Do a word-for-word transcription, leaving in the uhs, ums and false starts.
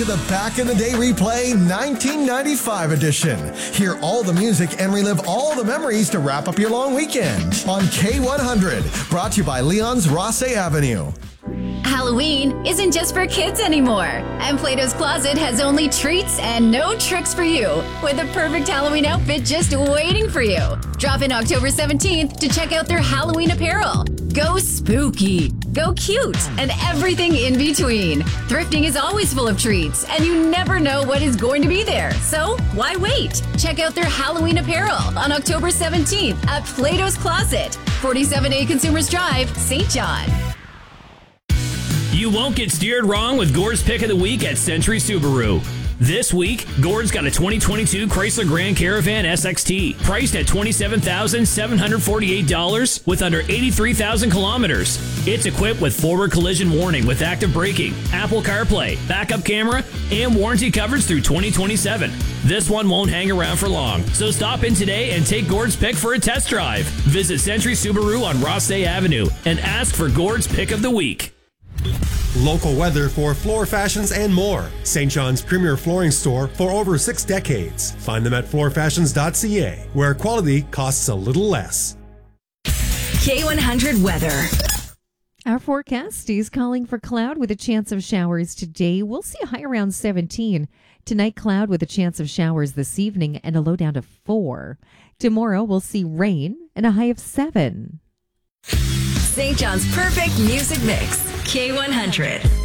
To the Back in the Day Replay nineteen ninety-five edition. Hear all the music and relive all the memories to wrap up your long weekend on K one hundred. Brought to you by Leon's Rosse Avenue. Halloween isn't just for kids anymore, and Plato's Closet has only treats and no tricks for you, with a perfect Halloween outfit just waiting for you. Drop in October seventeenth to check out their Halloween apparel. Go spooky, go cute, and everything in between. Thrifting is always full of treats, and you never know what is going to be there, so why wait? Check out their Halloween apparel on October seventeenth at Plato's Closet, forty-seven A Consumers Drive, Saint John. You won't get steered wrong with Gord's Pick of the Week at Century Subaru. This week, Gord's got a twenty twenty-two Chrysler Grand Caravan S X T, priced at twenty-seven thousand seven hundred forty-eight dollars with under eighty-three thousand kilometers. It's equipped with forward collision warning with active braking, Apple CarPlay, backup camera, and warranty coverage through twenty twenty-seven. This one won't hang around for long, so stop in today and take Gord's Pick for a test drive. Visit Century Subaru on Rosse Avenue and ask for Gord's Pick of the Week. Local weather for floor fashions and more. Saint John's premier flooring store for over six decades. Find them at floor fashions dot c a, where quality costs a little less. K one hundred weather. Our forecast is calling for cloud with a chance of showers today. We'll see a high around seventeen. Tonight, cloud with a chance of showers this evening and a low down to four. Tomorrow, we'll see rain and a high of seven. Saint John's perfect music mix. K one hundred.